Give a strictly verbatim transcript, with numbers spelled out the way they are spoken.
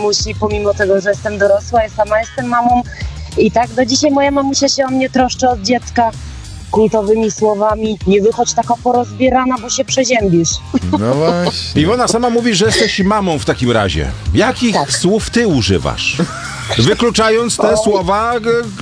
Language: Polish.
mamusi, pomimo tego, że jestem dorosła, ja sama jestem mamą. I tak do dzisiaj moja mamusia się o mnie troszczy od dziecka kultowymi słowami. Nie wychodź taka porozbierana, bo się przeziębisz. No właśnie. Iwona sama mówi, że jesteś mamą w takim razie. Jakich Tak. słów ty używasz? Wykluczając te słowa,